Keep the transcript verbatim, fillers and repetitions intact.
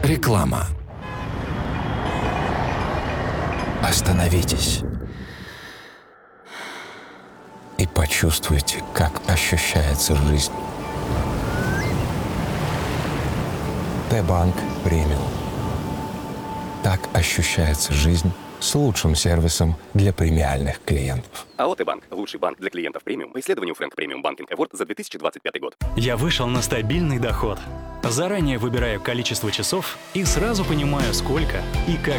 Реклама. Остановитесь и почувствуйте, как ощущается жизнь. Т-банк премиум. Так ощущается жизнь с лучшим сервисом для премиальных клиентов. АО «Т-банк» – лучший банк для клиентов премиум по исследованию Frank Premium Banking Award за две тысячи двадцать пятый год. Я вышел на стабильный доход. Заранее выбираю количество часов и сразу понимаю, сколько и как